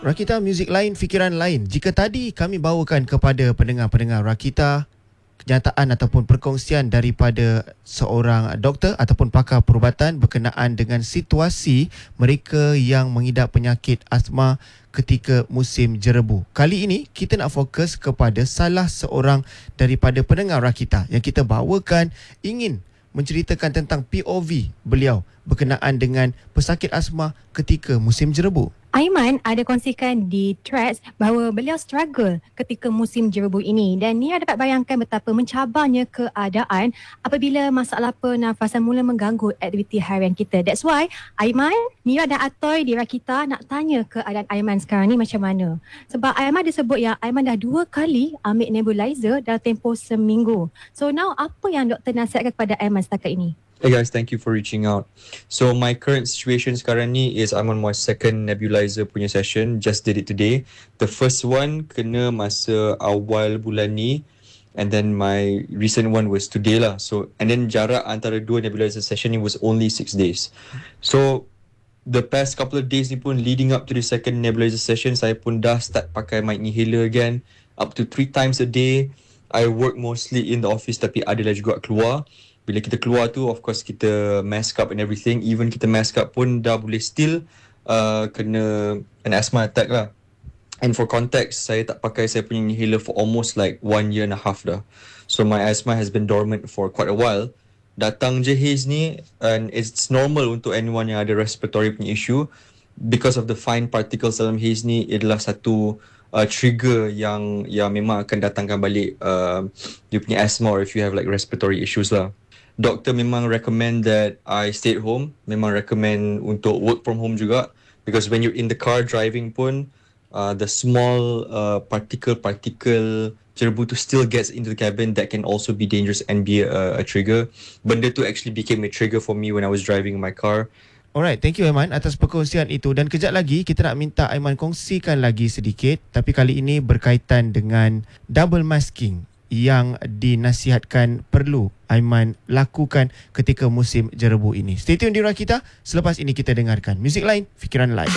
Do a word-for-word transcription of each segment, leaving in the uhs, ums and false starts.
Rakita, muzik lain, fikiran lain. Jika tadi kami bawakan kepada pendengar-pendengar Rakita kenyataan ataupun perkongsian daripada seorang doktor ataupun pakar perubatan berkenaan dengan situasi mereka yang mengidap penyakit asma ketika musim jerebu. Kali ini kita nak fokus kepada salah seorang daripada pendengar Rakita yang kita bawakan ingin menceritakan tentang P O V beliau berkenaan dengan pesakit asma ketika musim jerebu. Aiman ada kongsikan di threads bahawa beliau struggle ketika musim jerebu ini dan Nia dapat bayangkan betapa mencabarnya keadaan apabila masalah pernafasan mula mengganggu aktiviti harian kita. That's why Aiman, Nia dan Atoy di Rakita nak tanya keadaan Aiman sekarang ni macam mana. Sebab Aiman disebut yang Aiman dah dua kali ambil nebulizer dalam tempoh seminggu. So now apa yang doktor nasihatkan kepada Aiman setakat ini? Hey guys, thank you for reaching out. So my current situation sekarang ni is I'm on my second nebulizer punya session. Just did it today. The first one kena masa awal bulan ni, and then my recent one was today lah. So and then jarak antara dua nebulizer session ni was only six days. So the past couple of days ni pun leading up to the second nebulizer session, saya pun dah start pakai my inhaler again, up to three times a day. I work mostly in the office tapi adalah juga keluar. Bila kita keluar tu, of course kita mask up and everything. Even kita mask up pun dah boleh still uh, kena an asthma attack lah. And for context, saya tak pakai saya punya inhaler for almost like one year and a half dah. So my asthma has been dormant for quite a while. Datang je haze ni, and it's normal untuk anyone yang ada respiratory punya issue. Because of the fine particles dalam haze ni, adalah satu uh, trigger yang yang memang akan datangkan balik uh, you punya asthma, or if you have like respiratory issues lah. Doktor memang recommend that I stay at home. Memang recommend untuk work from home juga. Because when you're in the car driving pun, uh, the small uh, particle-particle jerebu tu still gets into the cabin that can also be dangerous and be a, a trigger. Benda tu actually became a trigger for me when I was driving my car. Alright, thank you Aiman atas perkongsian itu. Dan kejap lagi kita nak minta Aiman kongsikan lagi sedikit. Tapi kali ini berkaitan dengan double masking yang dinasihatkan perlu Aiman lakukan ketika musim jerebu ini. Stay tune di Rakita. Selepas ini kita dengarkan muzik lain, fikiran lain.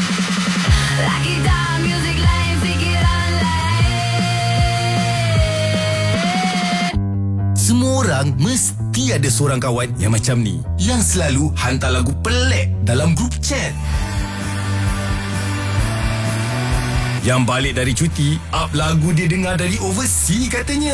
Rakita, muzik lain, fikiran lain. Semua orang mesti ada seorang kawan yang macam ni, yang selalu hantar lagu pelik dalam grup chat. Yang balik dari cuti, up lagu dia dengar dari overseas katanya.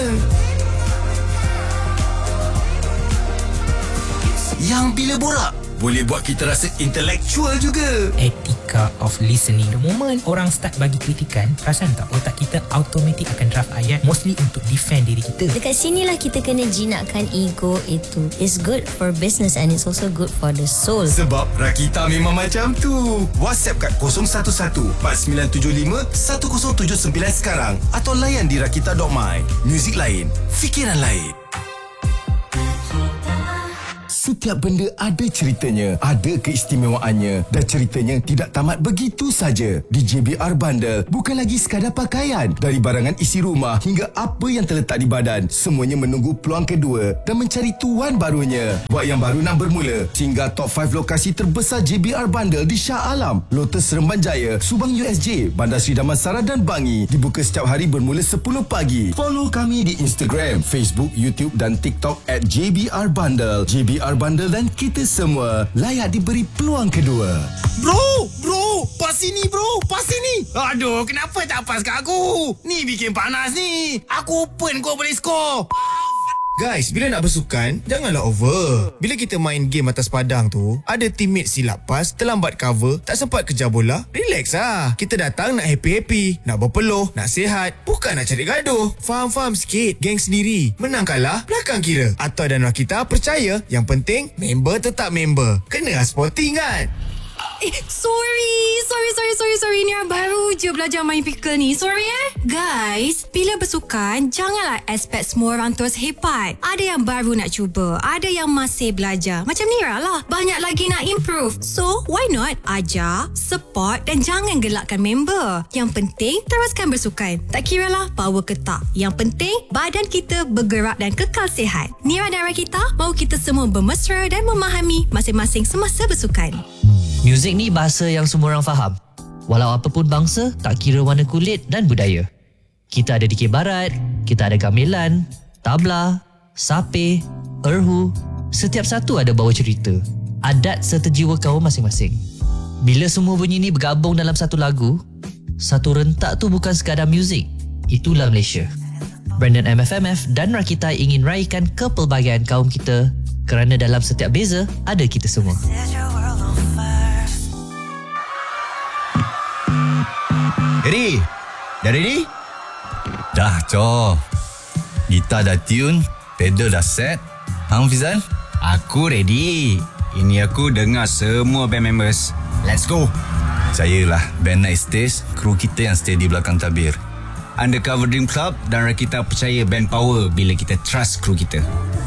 Yang bila borak, boleh buat kita rasa intellectual juga. Etika of listening. The moment orang start bagi kritikan, perasan tak otak kita automatic akan draft ayat mostly untuk defend diri kita. Dekat sinilah kita kena jinakkan ego itu. It's good for business and it's also good for the soul. Sebab Rakita memang macam tu. WhatsApp kat kosong satu satu empat sembilan tujuh lima satu kosong tujuh sembilan sekarang atau layan di rakita dot my. Muzik lain, fikiran lain. Setiap benda ada ceritanya, ada keistimewaannya, dan ceritanya tidak tamat begitu saja. Di J B R Bundle, bukan lagi sekadar pakaian. Dari barangan isi rumah hingga apa yang terletak di badan, semuanya menunggu peluang kedua dan mencari tuan barunya. Buat yang baru nak bermula, singgah top lima lokasi terbesar J B R Bundle di Shah Alam, Lotus Seremban Jaya, Subang U S J, Bandar Seri Damansara dan Bangi. Dibuka setiap hari bermula sepuluh pagi. Follow kami di Instagram, Facebook, YouTube dan TikTok at J B R Bundle. J B R Bundle dan kita semua layak diberi peluang kedua. Bro, bro, pas sini bro, pas sini. Aduh, kenapa tak pas kat aku? Ni bikin panas ni. Aku open kau boleh score. Guys, bila nak bersukan, janganlah over. Bila kita main game atas padang tu, ada teammate silap pas, terlambat cover, tak sempat kejar bola, relax lah. Kita datang nak happy-happy, nak berpeluh, nak sihat, bukan nak cari gaduh. Faham-faham sikit, geng sendiri. Menang kalah, belakang kira. Atau dan Rakita percaya, yang penting, member tetap member. Kena sporting kan? Eh, sorry. Sorry, sorry, sorry, sorry. Ni baru je belajar main pickle ni. Sorry eh. Guys, bila bersukan, janganlah expect semua orang terus hebat. Ada yang baru nak cuba. Ada yang masih belajar. Macam Nira lah. Banyak lagi nak improve. So, why not? Ajar, support dan jangan gelakkan member. Yang penting, teruskan bersukan. Tak kira lah power ke tak. Yang penting, badan kita bergerak dan kekal sihat. Nira dan Rakita mahu kita semua bermesra dan memahami masing-masing semasa bersukan. Muzik ni bahasa yang semua orang faham. Walau apapun bangsa, tak kira warna kulit dan budaya. Kita ada D K Barat, kita ada gamelan, tabla, sape, erhu. Setiap satu ada bawa cerita, adat serta jiwa kaum masing-masing. Bila semua bunyi ni bergabung dalam satu lagu, satu rentak tu bukan sekadar muzik. Itulah Malaysia. Brandon M F M F dan Rakita ingin raikan kepelbagaian kaum kita kerana dalam setiap beza ada kita semua. Ready? Dah ready? Dah, Cor. Gitar dah tune, pedal dah set. Hang Fizal? Aku ready. Ini aku dengar semua band members. Let's go. Percayalah, band Night Stage, kru kita yang stay di belakang tabir. Undercover Dream Club dan Rakita percaya band power bila kita trust kru kita.